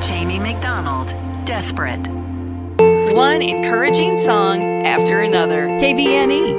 Jamie McDonald, Desperate. One encouraging song after another. KVNE